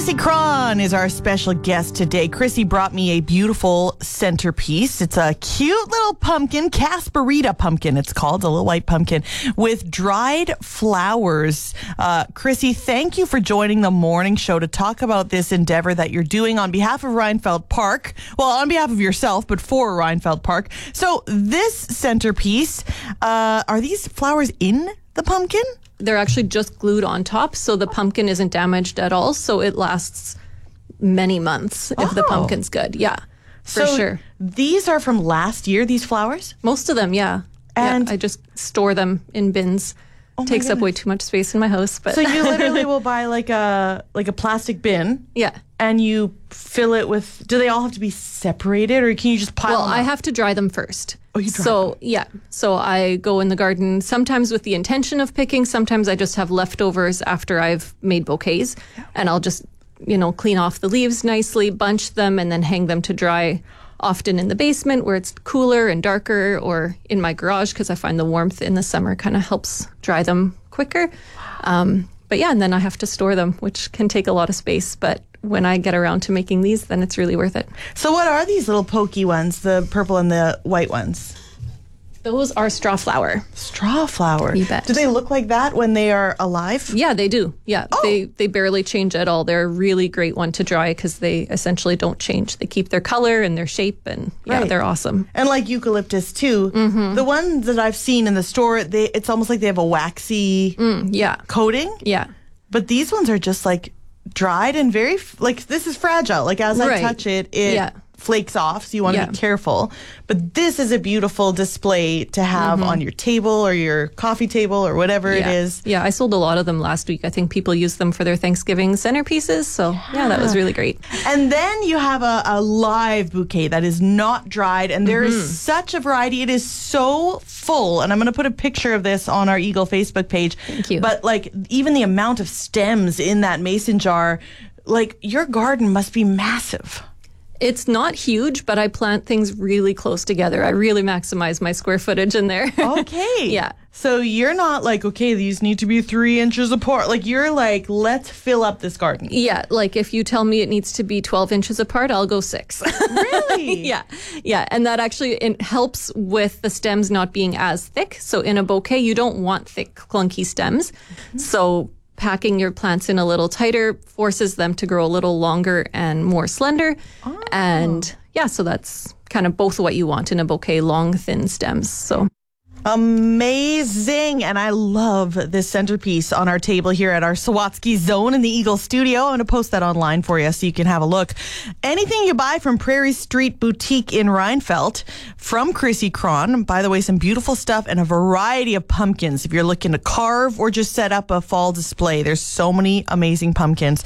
Chrissy Cron is our special guest today. Chrissy brought me a beautiful centerpiece. It's a cute little pumpkin, Casperita pumpkin it's called, a little white pumpkin with dried flowers. Chrissy, thank you for joining the morning show to talk about this endeavor that you're doing on behalf of Reinfeldt Park. Well, on behalf of yourself, but for Reinfeldt Park. So this centerpiece, are these flowers in the pumpkin? They're actually just glued on top, so the pumpkin isn't damaged at all, so it lasts many months if the pumpkin's good. Yeah, for sure. These are from last year, these flowers? Most of them, yeah. And I just store them in bins. Takes up way too much space in my house. But so you literally will buy like a plastic bin. Yeah. And you fill it with, do they all have to be separated or can you just pile them up? I have to dry them first. Oh, you dry them? Yeah. So I go in the garden sometimes with the intention of picking. Sometimes I just have leftovers after I've made bouquets. Yeah. And I'll just, clean off the leaves nicely, bunch them, and then hang them to dry. Often in the basement where it's cooler and darker, or in my garage because I find the warmth in the summer kind of helps dry them quicker. But yeah, and then I have to store them, which can take a lot of space. But when I get around to making these, then it's really worth it. So what are these little pokey ones, the purple and the white ones? Those are straw flower. Straw flower. You bet. Do they look like that when they are alive? Yeah, they do. Yeah, they barely change at all. They're a really great one to dry because they essentially don't change. They keep their color and their shape, and they're awesome. And like eucalyptus too. Mm-hmm. The ones that I've seen in the store, it's almost like they have a waxy coating. Yeah. But these ones are just like dried and very, this is fragile. Like as I touch it, flakes off, so you want to be careful. But this is a beautiful display to have on your table or your coffee table or whatever it is. Yeah, I sold a lot of them last week. I think people use them for their Thanksgiving centerpieces. So yeah, that was really great. And then you have a live bouquet that is not dried, and there is such a variety. It is so full, and I'm going to put a picture of this on our Eagle Facebook page. Thank you. But even the amount of stems in that mason jar, your garden must be massive. It's not huge, but I plant things really close together. I really maximize my square footage in there. Okay. Yeah. So you're not these need to be 3 inches apart. You're let's fill up this garden. Yeah. If you tell me it needs to be 12 inches apart, I'll go 6. Really? Yeah. Yeah. And that actually helps with the stems not being as thick. So in a bouquet, you don't want thick, clunky stems. Mm-hmm. So packing your plants in a little tighter forces them to grow a little longer and more slender. Oh. And so that's kind of both what you want in a bouquet, long, thin stems. So amazing. And I love this centerpiece on our table here at our Sawatsky Zone in the Eagle Studio. I'm going to post that online for you so you can have a look. Anything you buy from Prairie Street Boutique in Reinfeldt from Chrissy Cron. By the way, some beautiful stuff and a variety of pumpkins if you're looking to carve or just set up a fall display. There's so many amazing pumpkins.